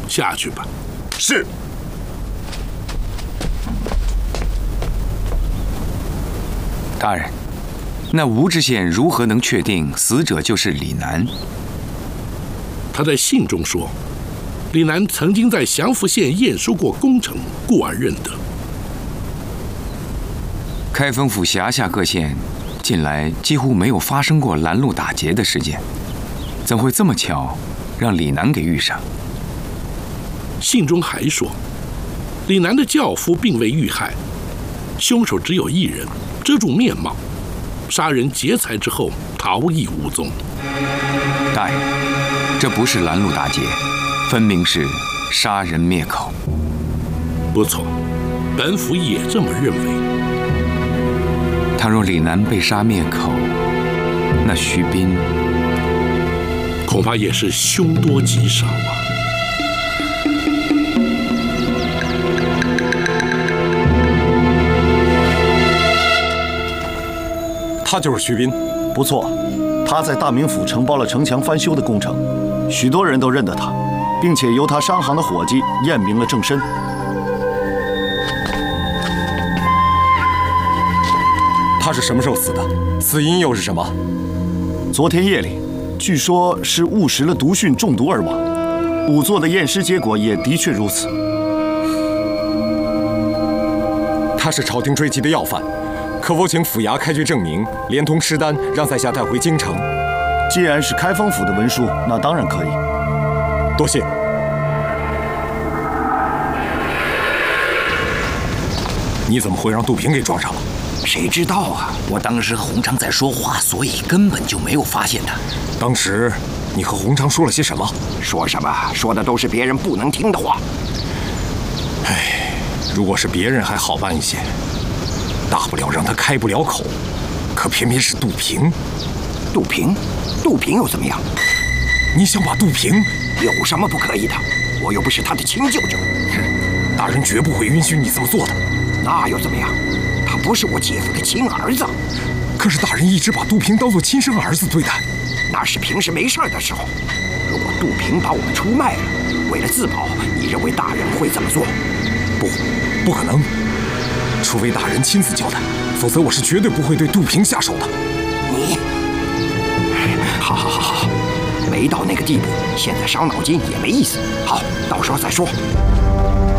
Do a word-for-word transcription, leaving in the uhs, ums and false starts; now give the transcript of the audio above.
下去吧。 是。 大人，那吴知县如何能确定死者就是李楠？ 他在信中说，李楠曾经在祥符县验收过工程，故而认得。 开封府辖下各县近来几乎没有发生过拦路打劫的事件，怎会这么巧让李楠给遇上？ 信中还说，李楠的轿夫并未遇害，凶手只有一人，遮住面貌，杀人劫财之后逃逸无踪。 大人，这不是拦路打劫，分明是杀人灭口。 不错，本府也这么认为。 倘若李楠被杀灭口，那徐斌恐怕也是凶多吉少啊。 他就是徐斌， 不错，他在大名府承包了城墙翻修的工程，许多人都认得他，并且由他商行的伙计验明了正身。 他是什么时候死的？死因又是什么？ 昨天夜里，据说是误食了毒蕈中毒而亡。仵作的验尸结果也的确如此。 他是朝廷追缉的要犯，可否请府衙开具证明，连同尸单，让在下带回京城？ 既然是开封府的文书，那当然可以。 多谢。你怎么会让杜平给撞上了？ 谁知道啊！我当时和洪昌在说话，所以根本就没有发现他。 当时你和洪昌说了些什么？ 说什么？说的都是别人不能听的话。 唉，如果是别人还好办一些，大不了让他开不了口。可偏偏是杜平。 杜平？杜平又怎么样？ 你想把杜平？ 有什么不可以的？我又不是他的亲舅舅。 哼，大人绝不会允许你这么做的。 那又怎么样？他不是我姐夫的亲儿子。 可是大人一直把杜平当作亲生儿子对待。 那是平时没事的时候。如果杜平把我们出卖了，为了自保，你认为大人会这么做？ 不，不可能。除非大人亲自交代，否则我是绝对不会对杜平下手的。 你，好好好好，没到那个地步，现在伤脑筋也没意思。好，到时候再说。